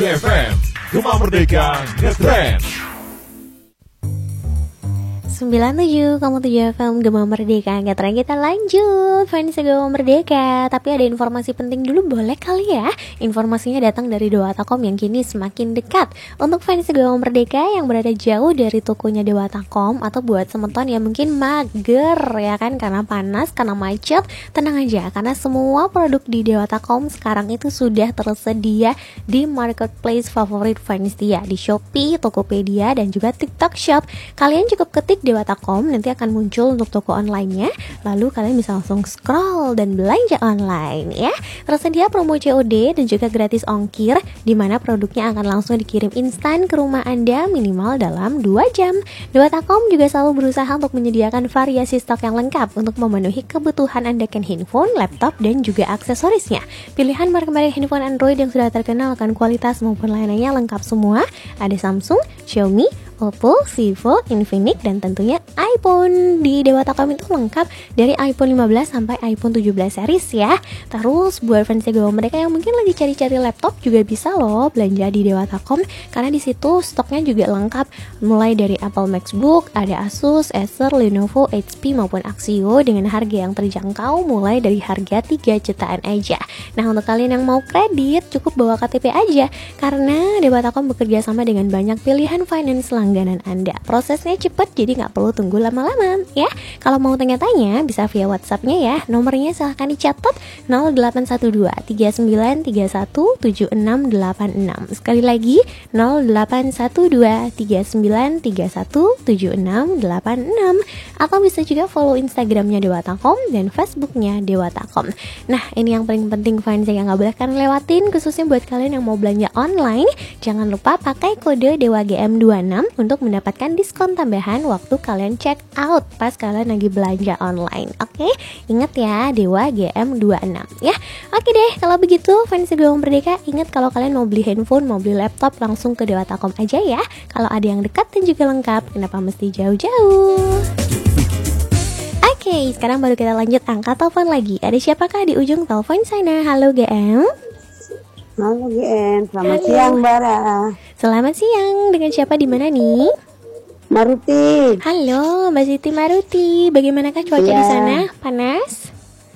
FM, Gema Merdeka Ngetrend. 97,7 FM Gema Merdeka Ngetrend. Kita lanjut fans Gema Merdeka. Tapi ada informasi penting dulu, boleh kali ya? Informasinya datang dari Dewatakom yang kini semakin dekat. Untuk fans Gema Merdeka yang berada jauh dari tokonya Dewatakom, atau buat semeton yang mungkin mager ya kan, karena panas, karena macet, tenang aja, karena semua produk di Dewatakom sekarang itu sudah tersedia di marketplace favorit fans dia, di Shopee, Tokopedia, dan juga TikTok Shop. Kalian cukup ketik Dewatakom, nanti akan muncul untuk toko online-nya. Lalu kalian bisa langsung scroll dan belanja online ya. Tersedia promo COD dan juga gratis ongkir, di mana produknya akan langsung dikirim instan ke rumah Anda minimal dalam 2 jam. Dewatakom juga selalu berusaha untuk menyediakan variasi stok yang lengkap untuk memenuhi kebutuhan Anda kan handphone, laptop, dan juga aksesorisnya. Pilihan merek-merek handphone Android yang sudah terkenal akan kualitas maupun layanannya lengkap semua. Ada Samsung, Xiaomi, Oppo, Vivo, Infinix, dan tentunya iPhone. Di Dewatakom itu lengkap dari iPhone 15 sampai iPhone 17 series ya. Terus buat fans Gema mereka yang mungkin lagi cari-cari laptop juga bisa loh belanja di Dewatakom, karena di situ stoknya juga lengkap, mulai dari Apple MacBook, ada Asus, Acer, Lenovo, HP maupun Axio dengan harga yang terjangkau mulai dari harga 3 jutaan aja. Nah, untuk kalian yang mau kredit cukup bawa KTP aja, karena Dewatakom bekerja sama dengan banyak pilihan finance langganan Anda. Prosesnya cepet, jadi nggak perlu tunggu lama-lama ya. Kalau mau tanya-tanya bisa via WhatsApp-nya ya. Nomornya silahkan dicatat 0812 3931 7686. Sekali lagi 0812 3931 7686. Atau bisa juga follow Instagramnya Dewatakom dan Facebooknya Dewatakom. Nah, ini yang paling penting fans yang nggak boleh kalian lewatin, khususnya buat kalian yang mau belanja online. Jangan lupa pakai kode DEWAGM26 untuk mendapatkan diskon tambahan waktu kalian check out pas kalian lagi belanja online. Oke, ingat ya, DEWAGM26 ya. Oke deh, kalau begitu fans Gema Merdeka, ingat kalau kalian mau beli handphone, mau beli laptop, langsung ke Dewatakom aja ya. Kalau ada yang dekat dan juga lengkap, kenapa mesti jauh-jauh? Oke, sekarang baru kita lanjut angkat telepon lagi. Ada siapakah di ujung telepon sana? Halo GM. Halo GM, selamat siang Bara. Selamat siang, dengan siapa di mana nih? Maruti. Halo Mbak Siti Maruti, bagaimanakah cuaca di sana? Panas?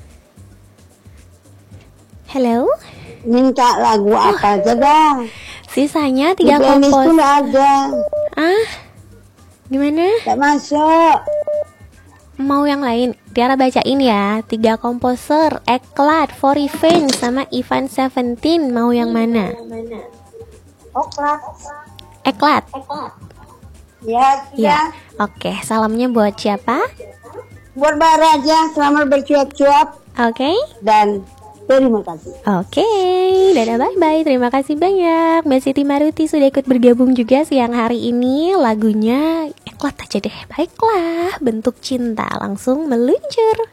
Halo? Minta lagu apa aja dah. Sisanya 3 Di playlist kompos. tuh nggak ada. Ah, gimana? Nggak masuk. Mau yang lain? Tiara bacain ya. 3 komposer, Eklat, For Revenge, sama Ivan Seventeen. Mau yang mana? Oklat. Eklat. Ya, Ya. Oke, salamnya buat siapa? Buat Bara aja, selamat bercuap-cuap Oke. dan terima kasih. Oke, dadah bye-bye. Terima kasih banyak Mbak Siti Maruti sudah ikut bergabung juga siang hari ini. Lagunya Eklat aja deh. Baiklah, Bentuk Cinta langsung meluncur.